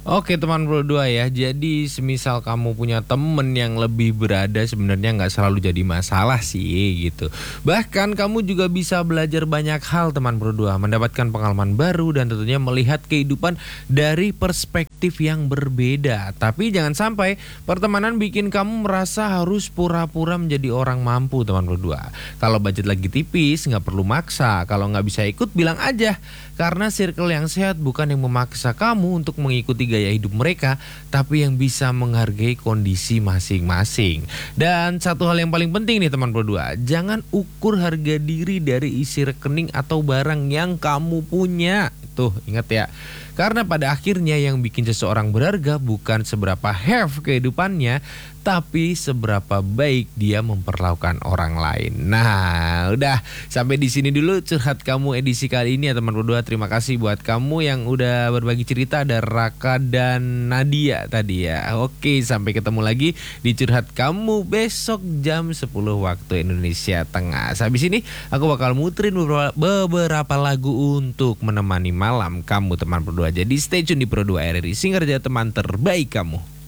Oke teman berdua ya, jadi semisal kamu punya temen yang lebih berada sebenarnya nggak selalu jadi masalah sih gitu. Bahkan kamu juga bisa belajar banyak hal teman berdua, mendapatkan pengalaman baru dan tentunya melihat kehidupan dari perspektif yang berbeda. Tapi jangan sampai pertemanan bikin kamu merasa harus pura-pura menjadi orang mampu teman berdua. Kalau budget lagi tipis nggak perlu maksa, kalau nggak bisa ikut bilang aja. Karena circle yang sehat bukan yang memaksa kamu untuk mengikuti gaya hidup mereka, tapi yang bisa menghargai kondisi masing-masing. Dan satu hal yang paling penting nih teman berdua, jangan ukur harga diri dari isi rekening atau barang yang kamu punya. Tuh, ingat ya. Karena pada akhirnya yang bikin seseorang berharga bukan seberapa have kehidupannya, tapi seberapa baik dia memperlakukan orang lain. Nah, udah sampai di sini dulu curhat kamu edisi kali ini ya teman berdua. Terima kasih buat kamu yang udah berbagi cerita, ada Raka dan Nadia tadi ya. Oke, sampai ketemu lagi di curhat kamu besok jam 10 waktu Indonesia Tengah. Habis ini aku bakal muterin beberapa lagu untuk menemani malam kamu teman berdua. Jadi stay tune di Pro 2 RRI Singerja teman terbaik kamu.